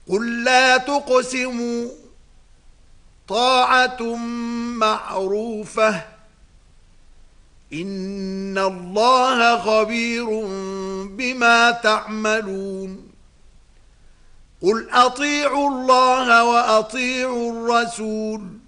قل لا تقسموا طاعة معروفة إن الله خبير بما تعملون قل أطيعوا الله وأطيعوا الرسول